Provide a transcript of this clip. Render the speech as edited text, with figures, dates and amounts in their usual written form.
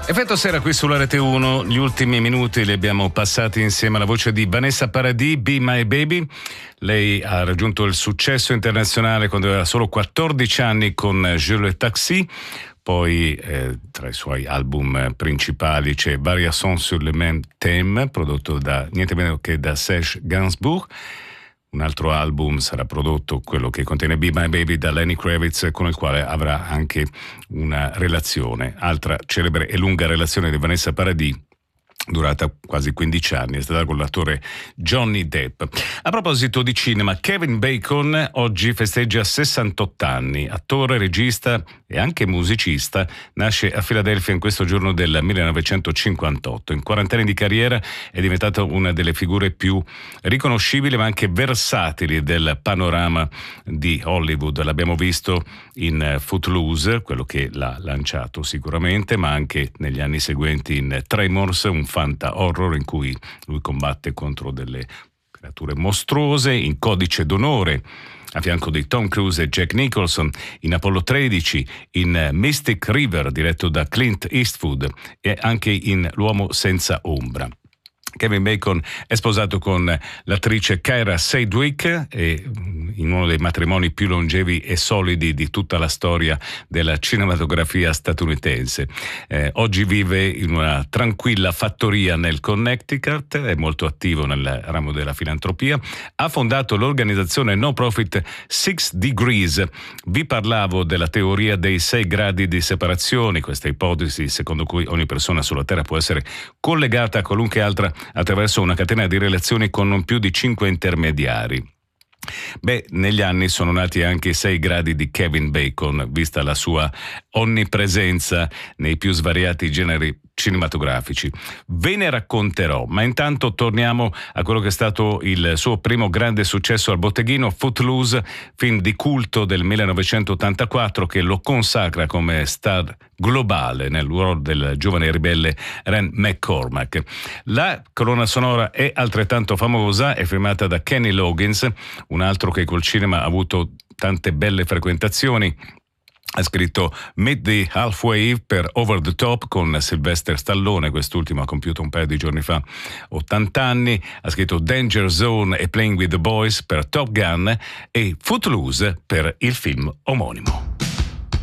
Effetto sera qui sulla Rete 1, gli ultimi minuti li abbiamo passati insieme alla voce di Vanessa Paradis, Be My Baby. Lei ha raggiunto il successo internazionale quando aveva solo 14 anni con Je le Taxi. Poi tra i suoi album principali c'è Variations sur le même thème, prodotto da niente meno che da Serge Gainsbourg. Un altro album sarà prodotto, quello che contiene Be My Baby, da Lenny Kravitz, con il quale avrà anche una relazione. Altra celebre e lunga relazione di Vanessa Paradis, durata quasi 15 anni, è stata con l'attore Johnny Depp. A proposito di cinema, Kevin Bacon oggi festeggia 68 anni, attore, regista e anche musicista, nasce a Filadelfia in questo giorno del 1958. In 40 anni di carriera è diventato una delle figure più riconoscibili ma anche versatili del panorama di Hollywood. L'abbiamo visto in Footloose, quello che l'ha lanciato sicuramente, ma anche negli anni seguenti in Tremors, un fanta horror in cui lui combatte contro delle creature mostruose, in Codice d'onore a fianco di Tom Cruise e Jack Nicholson, in Apollo 13, in Mystic River diretto da Clint Eastwood e anche in L'uomo senza ombra. Kevin Bacon è sposato con l'attrice Kyra Sedgwick e in uno dei matrimoni più longevi e solidi di tutta la storia della cinematografia statunitense. Oggi vive in una tranquilla fattoria nel Connecticut, è molto attivo nel ramo della filantropia, ha fondato l'organizzazione no profit 6 Degrees. Vi parlavo della teoria dei 6 gradi di separazione, questa ipotesi secondo cui ogni persona sulla Terra può essere collegata a qualunque altra attraverso una catena di relazioni con non più di 5 intermediari. Negli anni sono nati anche i 6 gradi di Kevin Bacon, vista la sua onnipresenza nei più svariati generi cinematografici. Ve ne racconterò, ma intanto torniamo a quello che è stato il suo primo grande successo al botteghino, Footloose, film di culto del 1984 che lo consacra come star globale nel ruolo del giovane ribelle Ren McCormack. La colonna sonora è altrettanto famosa, è firmata da Kenny Loggins, un altro che col cinema ha avuto tante belle frequentazioni. Ha scritto Meet the Halfway per Over the Top con Sylvester Stallone, quest'ultimo ha compiuto un paio di giorni fa 80 anni, ha scritto Danger Zone e Playing with the Boys per Top Gun e Footloose per il film omonimo.